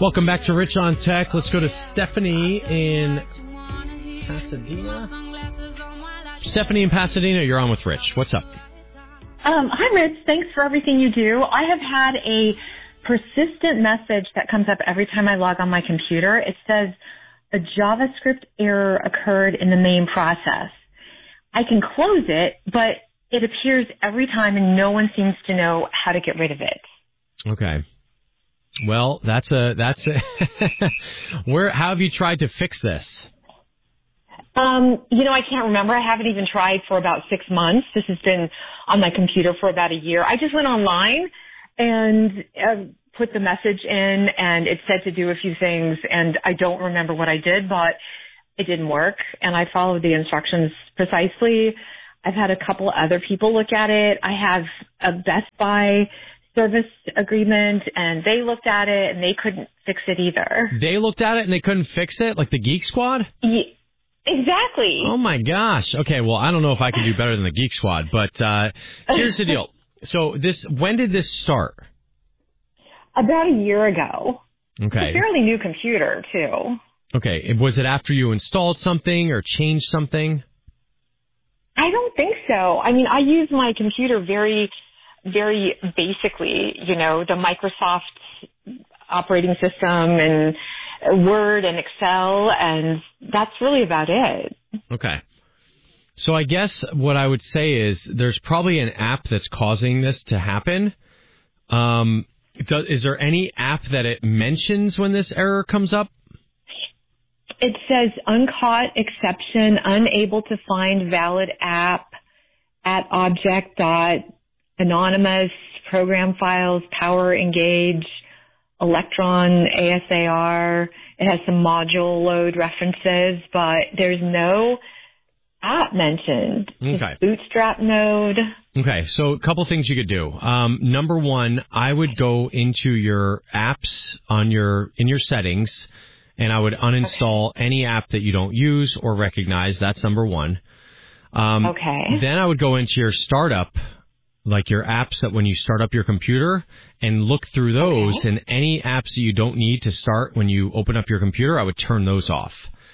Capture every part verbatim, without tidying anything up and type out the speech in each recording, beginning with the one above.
Welcome back to Rich on Tech. Let's go to Stephanie in Pasadena. Stephanie in Pasadena, you're on with Rich. What's up? Um, hi, Rich. Thanks for everything you do. I have had a persistent message that comes up every time I log on my computer. It says a JavaScript error occurred in the main process. I can close it, but it appears every time and no one seems to know how to get rid of it. Okay. Well, that's a, that's a, where, how have you tried to fix this? Um, you know, I can't remember. I haven't even tried for about six months. This has been on my computer for about a year. I just went online and uh, put the message in, and it said to do a few things, and I don't remember what I did, but it didn't work, and I followed the instructions precisely. I've had a couple other people look at it. I have a Best Buy service agreement, and they looked at it, and they couldn't fix it either. They looked at it, and they couldn't fix it? Like the Geek Squad? Yeah. Exactly. Oh, my gosh. Okay, well, I don't know if I can do better than the Geek Squad, but uh, here's the deal. So this, when did this start? About a year ago. Okay. It's a fairly new computer, too. Okay. Was it after you installed something or changed something? I don't think so. I mean, I use my computer very, very basically, you know, the Microsoft operating system and Word and Excel, and that's really about it. Okay. So I guess what I would say is there's probably an app that's causing this to happen. Um, does, is there any app that it mentions when this error comes up? It says uncaught exception, unable to find valid app at object dot anonymous, program files, power engage, Electron, A S A R. It has some module load references, but there's no app mentioned. Okay. Just Bootstrap node. Okay, so a couple things you could do. Um, number one, I would go into your apps on your in your settings, and I would uninstall okay. any app that you don't use or recognize. That's number one. Um, okay. Then I would go into your startup, like your apps that when you start up your computer, and look through those, okay. and any apps that you don't need to start when you open up your computer, I would turn those off.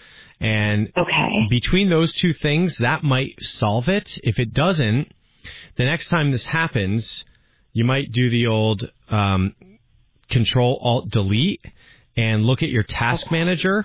And okay. between those two things, that might solve it. If it doesn't, the next time this happens, you might do the old um, Control-Alt-Delete and look at your task okay. manager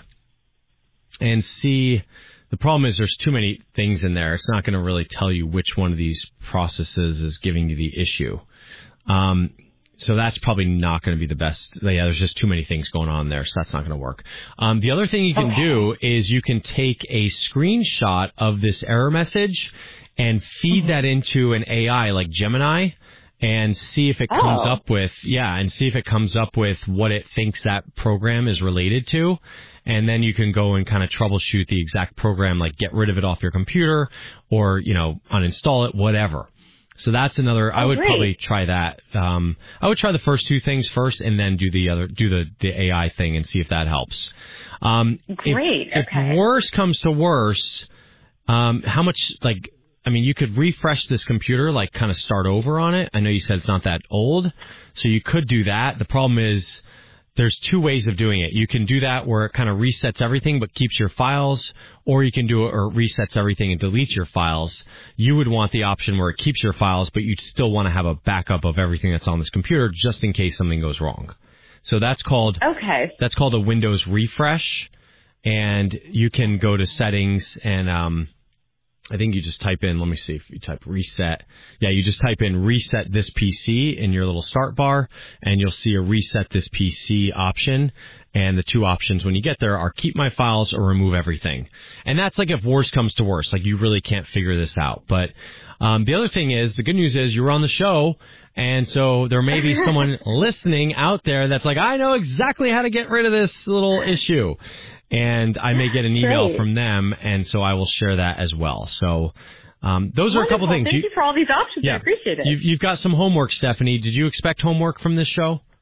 and see. The problem is there's too many things in there. It's not going to really tell you which one of these processes is giving you the issue. Um, so that's probably not going to be the best. Yeah, there's just too many things going on there, so that's not going to work. Um, the other thing you can okay. do is you can take a screenshot of this error message and feed mm-hmm. that into an A I like Gemini and see if it comes oh. up with, yeah, and see if it comes up with what it thinks that program is related to. And then you can go and kind of troubleshoot the exact program, like get rid of it off your computer or, you know, uninstall it, whatever. So that's another, oh, I would great. probably try that. Um, I would try the first two things first and then do the other, do the, the A I thing and see if that helps. Um, great. If, okay. if worse comes to worse, um, how much, like, I mean, you could refresh this computer, like kind of start over on it. I know you said it's not that old, so you could do that. The problem is there's two ways of doing it. You can do that where it kind of resets everything but keeps your files, or you can do it or resets everything and deletes your files. You would want the option where it keeps your files, but you'd still want to have a backup of everything that's on this computer just in case something goes wrong. So that's called okay. That's called a Windows refresh, and you can go to settings and um, I think you just type in, let me see if you type reset. Yeah, you just type in reset this P C in your little start bar, and you'll see a reset this P C option. And the two options when you get there are keep my files or remove everything. And that's like if worse comes to worse, like you really can't figure this out. But um, the other thing is, the good news is you're on the show, and so there may be someone listening out there that's like, I know exactly how to get rid of this little issue. And I may get an email Great. from them, and so I will share that as well. So um, those Wonderful. are a couple things. Thank you, you for all these options. Yeah. I appreciate it. You've, you've got some homework, Stephanie. Did you expect homework from this show?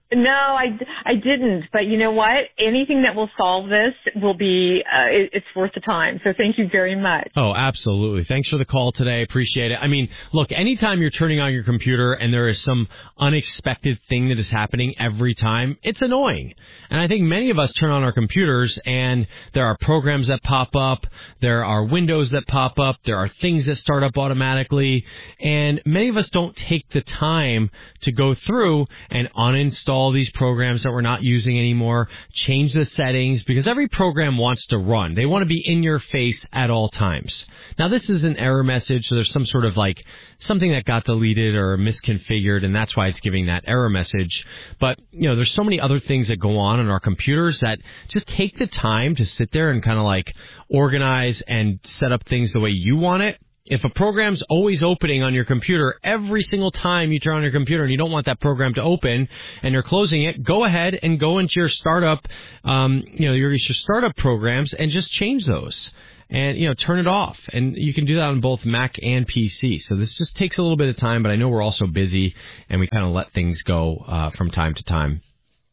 No, I, I didn't. But you know what? Anything that will solve this will be, uh, it, it's worth the time. So thank you very much. Oh, absolutely. Thanks for the call today. Appreciate it. I mean, look, anytime you're turning on your computer and there is some unexpected thing that is happening every time, it's annoying. And I think many of us turn on our computers and there are programs that pop up. There are windows that pop up. There are things that start up automatically. And many of us don't take the time to go through and uninstall all these programs that we're not using anymore, change the settings, because every program wants to run. They want to be in your face at all times. Now, this is an error message, so there's some sort of like something that got deleted or misconfigured, and that's why it's giving that error message. But, you know, there's so many other things that go on in our computers that just take the time to sit there and kind of like organize and set up things the way you want it. If a program's always opening on your computer every single time you turn on your computer and you don't want that program to open and you're closing it, go ahead and go into your startup, um, you know, your, your startup programs and just change those and, you know, turn it off. And you can do that on both Mac and P C. So this just takes a little bit of time, but I know we're also busy and we kind of let things go uh, from time to time.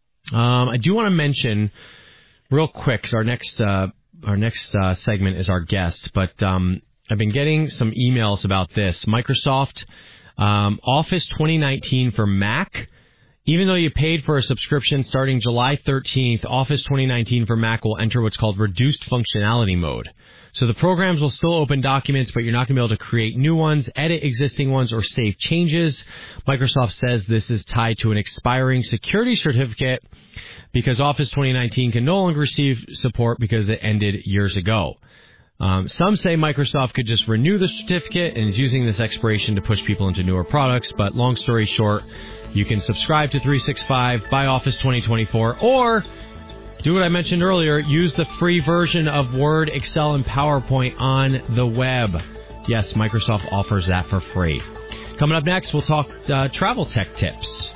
Um, I do want to mention real quick, 'cause our next, uh, our next uh, segment is our guest, but um, I've been getting some emails about this. Microsoft um, Office twenty nineteen for Mac. Even though you paid for a subscription starting July thirteenth, Office twenty nineteen for Mac will enter what's called reduced functionality mode. So the programs will still open documents, but you're not going to be able to create new ones, edit existing ones, or save changes. Microsoft says this is tied to an expiring security certificate because Office twenty nineteen can no longer receive support because it ended years ago. Um, some say Microsoft could just renew the certificate and is using this expiration to push people into newer products. But long story short, you can subscribe to three sixty-five, buy Office twenty twenty-four, or do what I mentioned earlier, use the free version of Word, Excel, and PowerPoint on the web. Yes, Microsoft offers that for free. Coming up next, we'll talk uh, travel tech tips.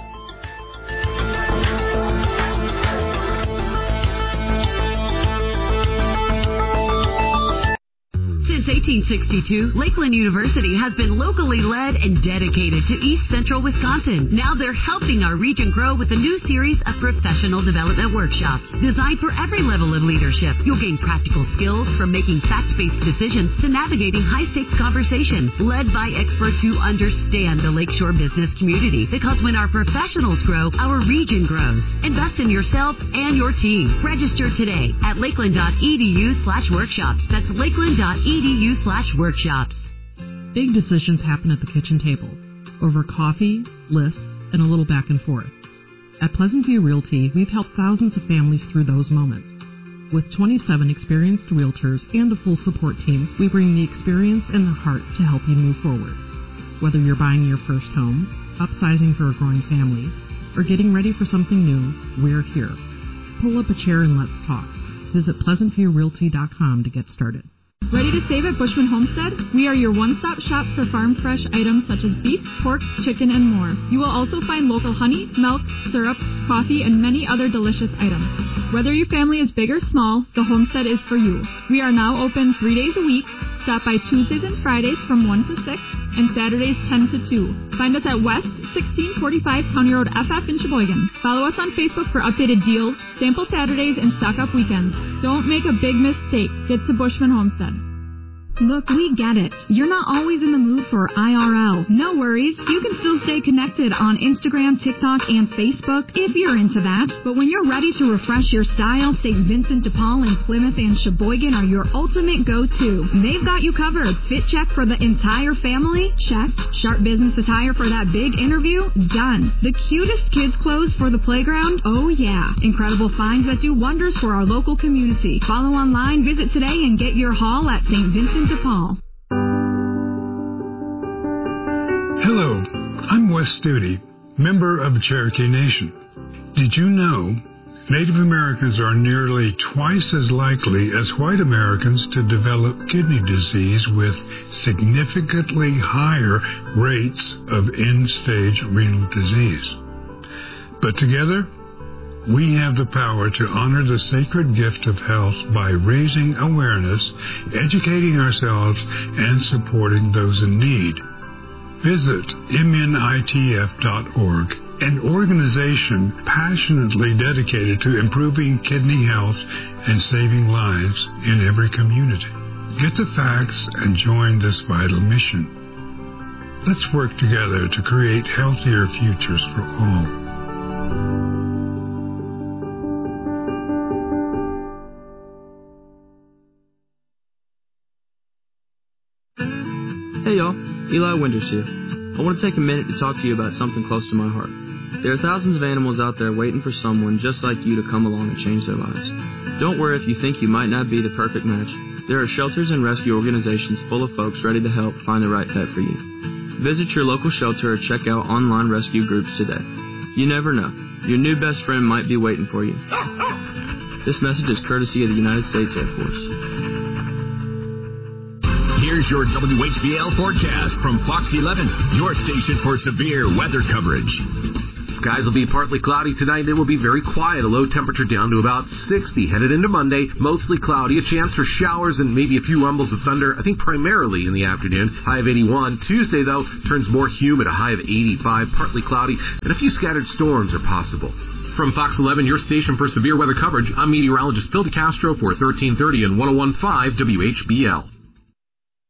Since eighteen sixty-two, Lakeland University has been locally led and dedicated to East Central Wisconsin. Now they're helping our region grow with a new series of professional development workshops designed for every level of leadership. You'll gain practical skills from making fact-based decisions to navigating high-stakes conversations led by experts who understand the Lakeshore business community. Because when our professionals grow, our region grows. Invest in yourself and your team. Register today at lakeland.edu slash workshops. That's lakeland.edu slash workshops. Big decisions happen at the kitchen table, over coffee, lists, and a little back and forth. At Pleasant View Realty, we've helped thousands of families through those moments. With twenty-seven experienced realtors and a full support team, we bring the experience and the heart to help you move forward. Whether you're buying your first home, upsizing for a growing family, or getting ready for something new, we're here. Pull up a chair and let's talk. Visit pleasant view realty dot com to get started. Ready to save at Bushman Homestead? We are your one-stop shop for farm fresh items such as beef, pork, chicken, and more. You will also find local honey, milk, syrup, coffee, and many other delicious items. Whether your family is big or small, the Homestead is for you. We are now open three days a week. Stop by Tuesdays and Fridays from one to six and Saturdays ten to two. Find us at West sixteen forty-five County Road F F in Sheboygan. Follow us on Facebook for updated deals, sample Saturdays, and stock-up weekends. Don't make a big mistake. Get to Bushman Homestead. Look, we get it. You're not always in the mood for I R L. No worries. You can still stay connected on Instagram, TikTok, and Facebook if you're into that. But when you're ready to refresh your style, Saint Vincent de Paul in Plymouth and Sheboygan are your ultimate go-to. They've got you covered. Fit check for the entire family? Check. Sharp business attire for that big interview? Done. The cutest kids' clothes for the playground? Oh, yeah. Incredible finds that do wonders for our local community. Follow online, visit today, and get your haul at Saint Vincent de Paul. Hello, I'm Wes Studi, member of Cherokee Nation. Did you know Native Americans are nearly twice as likely as white Americans to develop kidney disease with significantly higher rates of end-stage renal disease? But together, we have the power to honor the sacred gift of health by raising awareness, educating ourselves, and supporting those in need. Visit M N I T F dot org an organization passionately dedicated to improving kidney health and saving lives in every community. Get the facts and join this vital mission. Let's work together to create healthier futures for all. Hey y'all, Eli Winters here. I want to take a minute to talk to you about something close to my heart. There are thousands of animals out there waiting for someone just like you to come along and change their lives. Don't worry if you think you might not be the perfect match. There are shelters and rescue organizations full of folks ready to help find the right pet for you. Visit your local shelter or check out online rescue groups today. You never know. Your new best friend might be waiting for you. This message is courtesy of the United States Air Force. Here's your W H B L forecast from Fox eleven, your station for severe weather coverage. Skies will be partly cloudy tonight. It will be very quiet. A low temperature down to about sixty. Headed into Monday, mostly cloudy. A chance for showers and maybe a few rumbles of thunder, I think primarily in the afternoon. High of eighty-one. Tuesday, though, turns more humid. A high of eighty-five. Partly cloudy. And a few scattered storms are possible. From Fox eleven, your station for severe weather coverage, I'm meteorologist Phil DeCastro for thirteen thirty and one oh one point five W H B L.